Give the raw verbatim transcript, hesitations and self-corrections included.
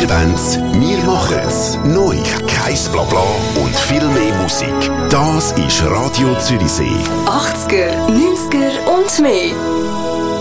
Events, wir machen's. Neu, kein Blabla und viel mehr Musik. Das ist Radio Zürichsee. achtziger, neunziger und mehr.